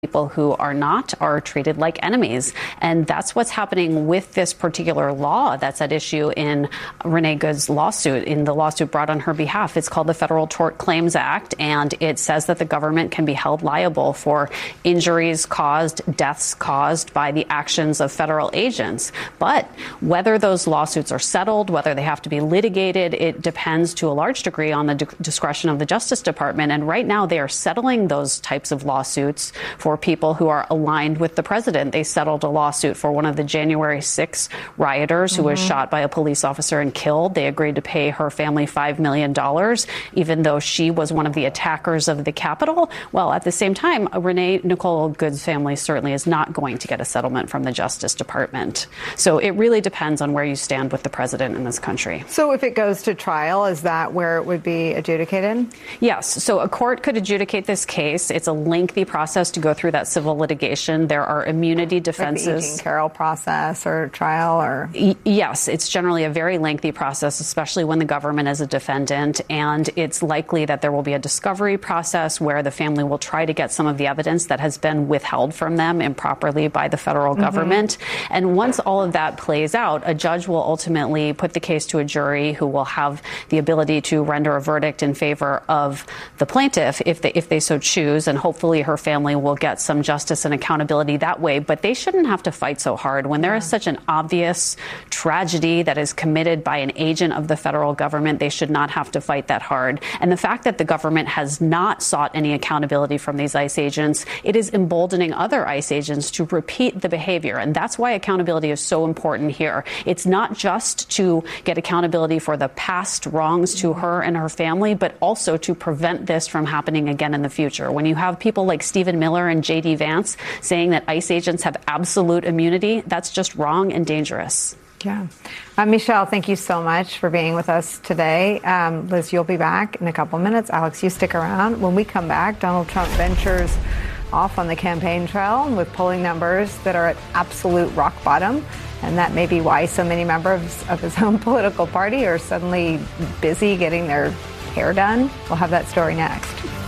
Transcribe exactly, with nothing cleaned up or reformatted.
People who are not are treated like enemies. And that's what's happening with this particular law that's at issue in Renee Good's lawsuit, in the lawsuit brought on her behalf. It's called the Federal Tort Claims Act, and it says that the government can be held liable for injuries caused, deaths caused by the actions of federal agents. But whether those lawsuits are settled, whether they have to be litigated, it depends to a large degree on the d- discretion of the Justice Department. And right now they are settling those types of lawsuits for people who are aligned with the president. They settled a lawsuit for one of the January sixth rioters who mm-hmm. was shot by a police officer and killed. They agreed to pay her family five million dollars, even though she was one of the attackers of the Capitol. Well, at the same time, Renee Nicole Good's family certainly is not going to get a settlement from the Justice Department. So it really depends on where you stand with the president in this country. So if it goes to trial, is that where it would be adjudicated? Yes. So a court could adjudicate this case. It's a lengthy process to go through that civil litigation. There are immunity defenses. Like the Eugene Carroll process or trial or? Y- yes, it's generally a very lengthy process, especially when the government is a defendant. And it's likely that there will be a discovery process where the family will try to get some of the evidence that has been withheld from them improperly by the federal mm-hmm. government. And once all of that plays out, a judge will ultimately put the case to a jury who will have the ability to render a verdict in favor of the plaintiff if they, if they so choose. And hopefully her family will get some justice and accountability that way. But they shouldn't have to fight so hard when there is such an obvious tragedy that is committed by an agent of the federal government. They should not have to fight that hard. And the fact that the government has not sought any accountability from these ICE agents, it is emboldening other ICE agents to repeat the behavior. And that's why accountability is so important here. It's not just to get accountability for the past wrongs to her and her family, but also to prevent this from happening again in the future. When you have people like Stephen Miller and J D Vance saying that ICE agents have absolute immunity, that's just wrong and dangerous. Yeah. Uh, Michelle, thank you so much for being with us today. Um, Liz, you'll be back in a couple minutes. Alex, you stick around. When we come back, Donald Trump ventures off on the campaign trail with polling numbers that are at absolute rock bottom. And that may be why so many members of his own political party are suddenly busy getting their hair done. We'll have that story next.